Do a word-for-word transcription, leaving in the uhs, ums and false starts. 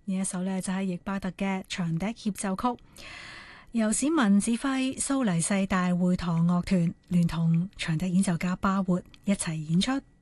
呢一首呢，就係易伯特嘅長笛協奏曲，由史文指揮蘇黎世大會堂樂團聯同長笛演奏家巴活一齊演出。